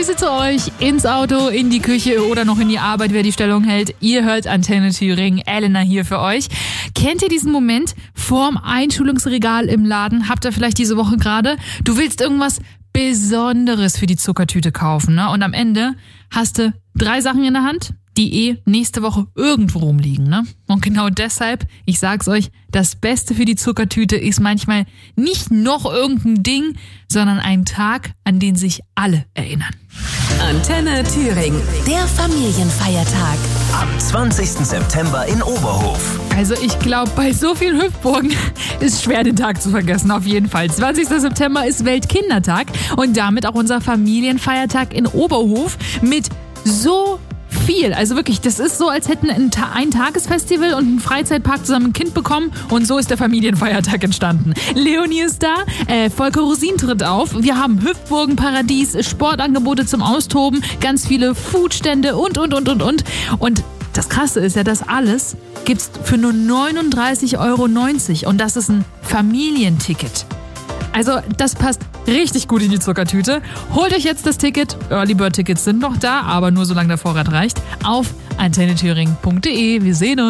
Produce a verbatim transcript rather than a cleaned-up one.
Grüße zu euch ins Auto, in die Küche oder noch in die Arbeit, wer die Stellung hält. Ihr hört Antenne Thüringen, Elena hier für euch. Kennt ihr diesen Moment vorm Einschulungsregal im Laden? Habt ihr vielleicht diese Woche gerade? Du willst irgendwas Besonderes für die Zuckertüte kaufen, ne? Und am Ende hast du drei Sachen in der Hand, die eh nächste Woche irgendwo rumliegen, ne? Und genau deshalb, ich sag's euch, das Beste für die Zuckertüte ist manchmal nicht noch irgendein Ding, sondern ein Tag, an den sich alle erinnern. Antenne Thüringen, der Familienfeiertag. Am zwanzigsten September in Oberhof. Also ich glaube, bei so vielen Hüpfburgen ist schwer, den Tag zu vergessen, auf jeden Fall. zwanzigster September ist Weltkindertag und damit auch unser Familienfeiertag in Oberhof mit so viel. Also wirklich, das ist so, als hätten ein, Ta- ein Tagesfestival und ein Freizeitpark zusammen ein Kind bekommen und so ist der Familienfeiertag entstanden. Leonie ist da, äh, Volker Rosin tritt auf, wir haben Hüpfburgenparadies, Sportangebote zum Austoben, ganz viele Foodstände und, und, und, und, und. Und das Krasse ist ja, das alles gibt's für nur neununddreißig Euro neunzig und das ist ein Familienticket. Also das passt richtig gut in die Zuckertüte. Holt euch jetzt das Ticket. Early Bird Tickets sind noch da, aber nur solange der Vorrat reicht. Auf antenne thüringen punkt de. Wir sehen uns.